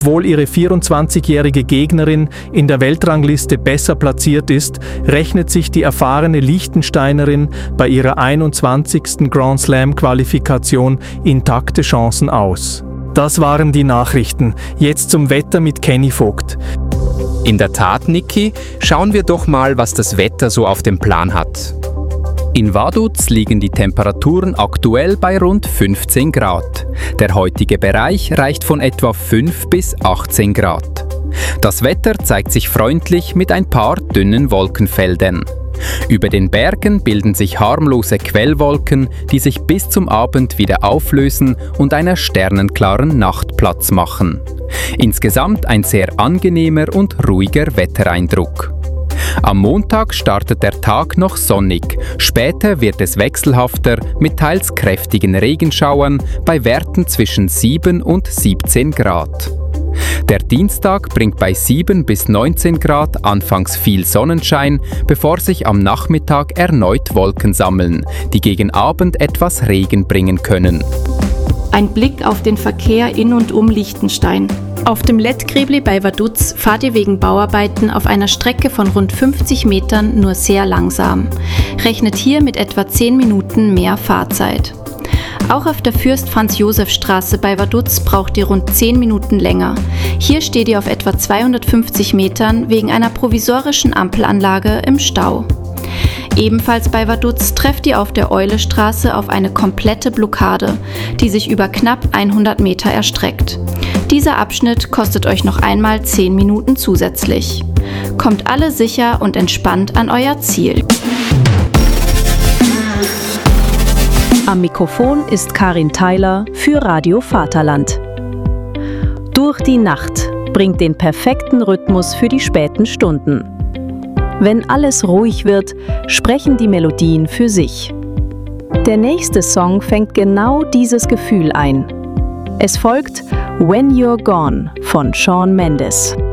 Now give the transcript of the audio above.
Obwohl ihre 24-jährige Gegnerin in der Weltrangliste besser platziert ist, rechnet sich die erfahrene Liechtensteinerin bei ihrer 21. Grand Slam-Qualifikation intakte Chancen aus. Das waren die Nachrichten. Jetzt zum Wetter mit Kenny Vogt. In der Tat, Niki, schauen wir doch mal, was das Wetter so auf dem Plan hat. In Vaduz liegen die Temperaturen aktuell bei rund 15 Grad. Der heutige Bereich reicht von etwa 5 bis 18 Grad. Das Wetter zeigt sich freundlich mit ein paar dünnen Wolkenfeldern. Über den Bergen bilden sich harmlose Quellwolken, die sich bis zum Abend wieder auflösen und einer sternenklaren Nacht Platz machen. Insgesamt ein sehr angenehmer und ruhiger Wettereindruck. Am Montag startet der Tag noch sonnig, später wird es wechselhafter mit teils kräftigen Regenschauern bei Werten zwischen 7 und 17 Grad. Der Dienstag bringt bei 7 bis 19 Grad anfangs viel Sonnenschein, bevor sich am Nachmittag erneut Wolken sammeln, die gegen Abend etwas Regen bringen können. Ein Blick auf den Verkehr in und um Liechtenstein. Auf dem Lettkrebli bei Vaduz fahrt ihr wegen Bauarbeiten auf einer Strecke von rund 50 Metern nur sehr langsam. Rechnet hier mit etwa 10 Minuten mehr Fahrzeit. Auch auf der Fürst-Franz-Josef-Straße bei Vaduz braucht ihr rund 10 Minuten länger. Hier steht ihr auf etwa 250 Metern wegen einer provisorischen Ampelanlage im Stau. Ebenfalls bei Vaduz trefft ihr auf der Eulestraße auf eine komplette Blockade, die sich über knapp 100 Meter erstreckt. Dieser Abschnitt kostet euch noch einmal 10 Minuten zusätzlich. Kommt alle sicher und entspannt an euer Ziel. Am Mikrofon ist Karin Theiler für Radio Vaterland. Durch die Nacht bringt den perfekten Rhythmus für die späten Stunden. Wenn alles ruhig wird, sprechen die Melodien für sich. Der nächste Song fängt genau dieses Gefühl ein. Es folgt When You're Gone von Shawn Mendes.